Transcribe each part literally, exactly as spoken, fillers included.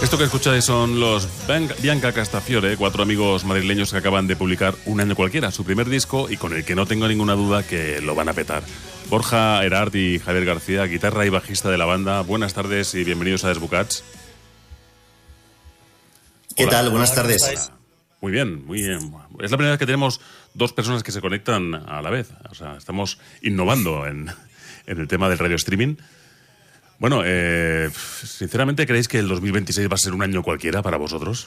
Esto que escucháis son los Bianca Castafiore, cuatro amigos madrileños que acaban de publicar Un año cualquiera, su primer disco, y con el que no tengo ninguna duda que lo van a petar. Borja Erard y Javier García, guitarra y bajista de la banda, buenas tardes y bienvenidos a Desbucats. ¿Qué Hola. tal? Buenas tardes. Muy bien, muy bien. Es la primera vez que tenemos dos personas que se conectan a la vez. O sea, estamos innovando en, en el tema del radio streaming. Bueno, eh, sinceramente, ¿creéis que el dos mil veintiséis va a ser un año cualquiera para vosotros?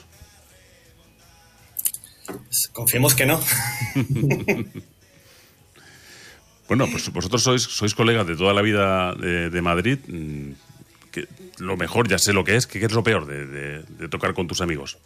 Confiemos que no. Bueno, pues vosotros sois, sois colegas de toda la vida de, de Madrid. Que lo mejor, ya sé lo que es. ¿Qué es lo peor de, de, de tocar con tus amigos?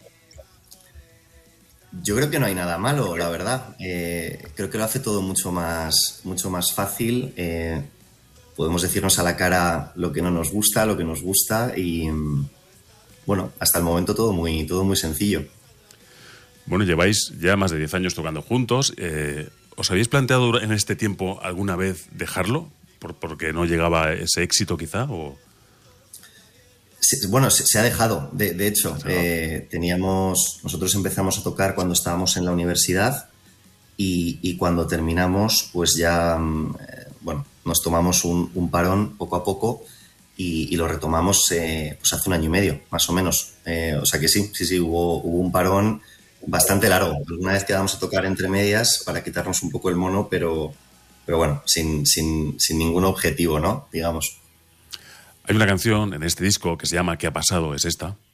Yo creo que no hay nada malo, la verdad. Eh, creo que lo hace todo mucho más, mucho más fácil. Eh, podemos decirnos a la cara lo que no nos gusta, lo que nos gusta y, bueno, hasta el momento todo muy, todo muy sencillo. Bueno, lleváis ya más de diez años tocando juntos. Eh, ¿Os habéis planteado en este tiempo alguna vez dejarlo? ¿Por, porque no llegaba ese éxito quizá? O... Sí, bueno, se, se ha dejado, de, de hecho. Eh, teníamos, nosotros empezamos a tocar cuando estábamos en la universidad y, y cuando terminamos, pues ya, eh, bueno, nos tomamos un, un parón poco a poco y, y lo retomamos eh, pues hace un año y medio, más o menos. Eh, o sea que sí, sí, sí, hubo, hubo un parón bastante largo. Alguna vez quedamos a tocar entre medias para quitarnos un poco el mono, pero, pero bueno, sin, sin, sin ningún objetivo, ¿no? Digamos. Hay una canción en este disco que se llama ¿Qué ha pasado? Es esta.